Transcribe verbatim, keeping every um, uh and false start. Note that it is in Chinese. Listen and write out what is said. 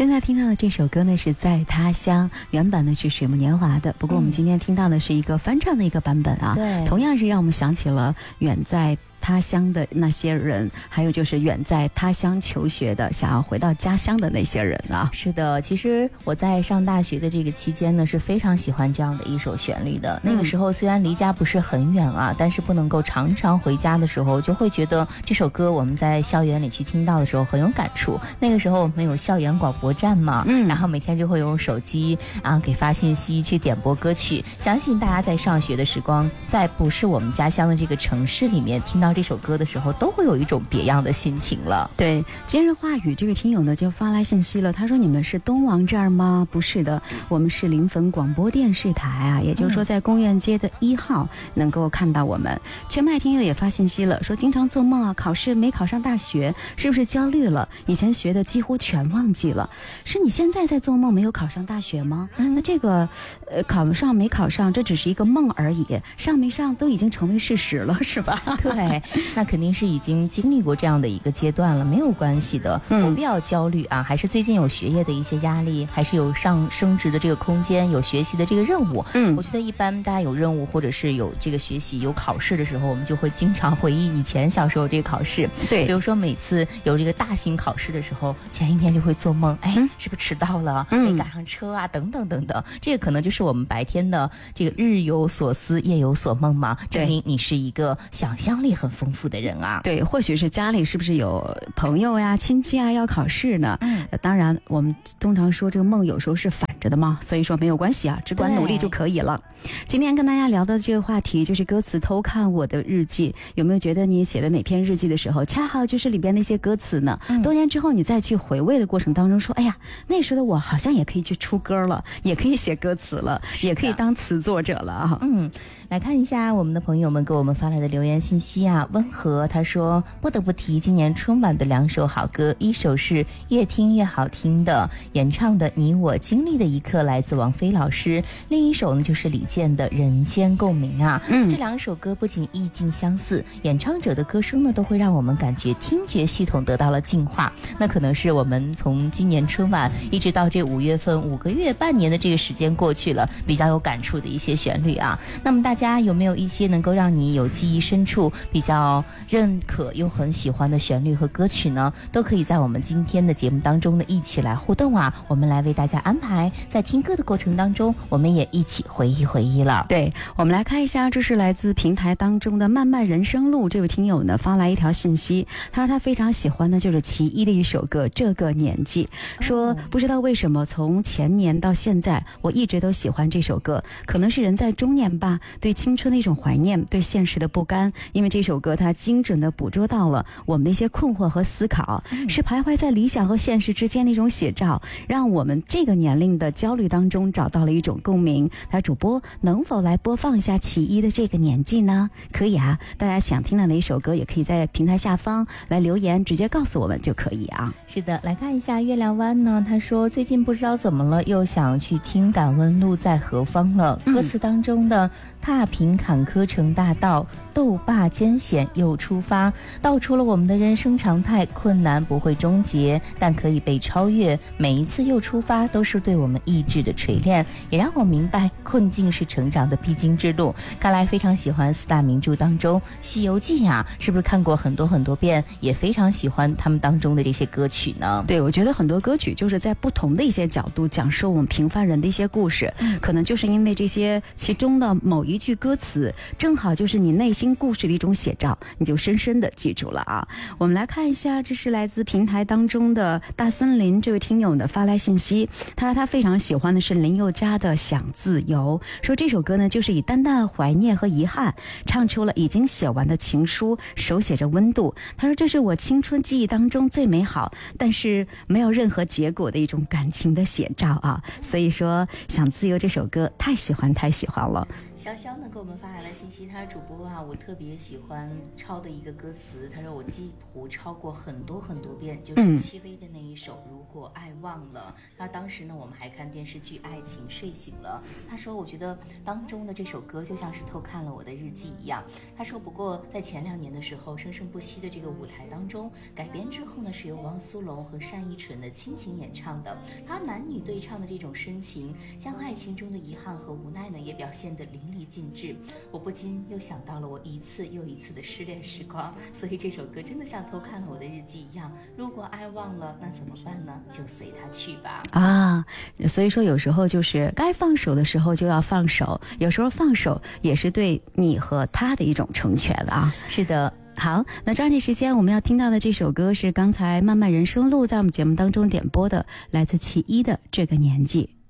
现在听到的这首歌呢是在他乡，原版呢是水木年华的，不过我们今天听到的是一个翻唱的一个版本啊， 对， 同样是让我们想起了远在他乡的那些人，还有就是远在他乡求学的想要回到家乡的那些人啊。 是的，其实我在上大学的这个期间呢是非常喜欢这样的一首旋律的、嗯、那个时候虽然离家不是很远啊，但是不能够常常回家的时候，就会觉得这首歌我们在校园里去听到的时候很有感触。那个时候我们有校园广播站嘛，嗯，然后每天就会用手机啊给发信息去点播歌曲。相信大家在上学的时光，在不是我们家乡的这个城市里面听到这首歌的时候，都会有一种别样的心情了。 对，今日话语这位听友呢就发来信息了，他说你们是东王这儿吗？不是的，我们是临汾广播电视台啊，也就是说在公园街的一号能够看到我们。全麦听友也发信息了，说经常做梦啊，考试没考上大学，是不是焦虑了？以前学的几乎全忘记了。是你现在在做梦没有考上大学吗？嗯、那这个呃考上没考上，这只是一个梦而已，上没上都已经成为事实了，是吧？ 对，那肯定是已经经历过这样的一个阶段了，没有关系的，不必要焦虑啊。还是最近有学业的一些压力，还是有上升职的这个空间，有学习的这个任务。嗯，我觉得一般大家有任务或者是有这个学习有考试的时候，我们就会经常回忆以前小时候这个考试。 对， 比如说每次有这个大型考试的时候，前一天就会做梦，哎，嗯、是不是迟到了？没赶上车啊，等等等等。这个可能就是我们白天的这个日有所思，夜有所梦嘛，证明你是一个想象力很丰富的人啊。 对，或许是家里是不是有朋友呀、亲戚啊要考试呢？嗯，当然我们通常说这个梦有时候是反着的嘛，所以说没有关系啊，只管努力就可以了。今天跟大家聊的这个话题就是歌词偷看我的日记，有没有觉得你写的哪篇日记的时候，恰好就是里边那些歌词呢？嗯、多年之后你再去回味的过程当中说，哎呀，那时候的我好像也可以去出歌了，也可以写歌词了，也可以当词作者了啊。 嗯，来看一下我们的朋友们给我们发来的留言信息啊。温和他说，不得不提今年春晚的两首好歌，一首是越听越好听的演唱的你我经历的一刻，来自王菲老师，另一首呢就是李健的人间共鸣啊。嗯，这两首歌不仅意境相似，演唱者的歌声呢都会让我们感觉听觉系统得到了净化，那可能是我们从今年春晚一直到这五月份五个月半年的这个时间过去了，比较有感触的一些旋律啊。那么大家有没有一些能够让你有记忆深处比较认可又很喜欢的旋律和歌曲呢？都可以在我们今天的节目当中呢一起来互动啊，我们来为大家安排在听歌的过程当中，我们也一起回忆回忆了。 对，我们来看一下，这是来自平台当中的漫漫人生路，这位听友呢发来一条信息，他说他非常喜欢的就是其一的一首歌《这个年纪》，说不知道为什么从前年到现在我一直都喜欢这首歌，可能是人在中年吧，对青春的一种怀念，对现实的不甘，因为这首歌它精准的捕捉到了我们的一些困惑和思考，嗯、是徘徊在理想和现实之间的一种写照，让我们这个年龄的焦虑当中找到了一种共鸣。他主播能否来播放一下其一的《这个年纪》呢？可以啊，大家想听到哪一首歌也可以在平台下方来留言，直接告诉我们就可以啊。 是的，来看一下月亮湾呢，他说最近不知道怎么了，又想去听敢问路在何方了。嗯、歌词当中的踏平坎坷成大道，斗罢艰险又出发，道出了我们的人生常态，困难不会终结，但可以被超越，每一次又出发都是对我们意志的锤炼，也让我明白困境是成长的必经之路。看来非常喜欢四大名著当中《西游记》啊，是不是看过很多很多遍，也非常喜欢他们当中的这些歌曲呢？ 对，我觉得很多歌曲就是在不同的一些角度讲述我们平凡人的一些故事，嗯、可能就是因为这些其中的某一句歌词正好就是你内心故事的一种写照，你就深深的记住了啊。我们来看一下，这是来自平台当中的大森林这位听友呢发来信息，他说他非常喜欢的是林宥嘉的《想自由》，说这首歌呢就是以淡淡怀念和遗憾唱出了已经写完的情书，手写着温度。他说这是我青春记忆当中最美好但是没有任何结果的一种感情的写照啊。所以说《想自由》这首歌太喜欢太喜欢了。 潇潇呢给我们发来了信息，他主播啊，我特别喜欢抄的一个歌词，他说我几乎抄过很多很多遍，就是戚薇的那一首《如果爱忘了》。他当时呢，我们还看电视剧《爱情睡醒了》。他说我觉得当中的这首歌就像是偷看了我的日记一样。他说不过在前两年的时候，生生不息的这个舞台当中改编之后呢，是由王苏泷和单依纯的倾情演唱的，他男女对唱的这种深情，将爱情中的遗憾和无奈呢也表现得淋漓尽致。我不禁又想到了我一次又一次的失恋时光，所以这首歌真的像偷看了我的日记一样。如果爱忘了，那怎么办呢？就随他去吧。 啊，所以说有时候就是该放手的时候就要放手，有时候放手也是对你和他的一种成全了啊。 是的。 好，那抓紧时间，我们要听到的这首歌是刚才漫漫人生路在我们节目当中点播的，来自其一的这个年纪。